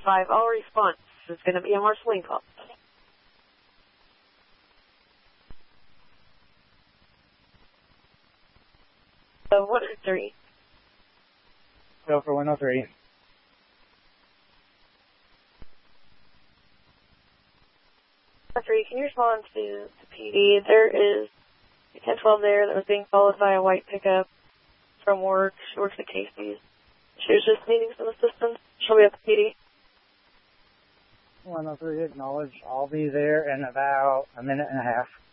5, all response. It's going to be a Marceline call. So 103. Go for 103. Can you respond to the PD? There is a 1012 there that was being followed by a white pickup from work. She works at Casey's. She was just needing some assistance. She'll be at the PD. 103, acknowledge. I'll be there in about a minute and a half.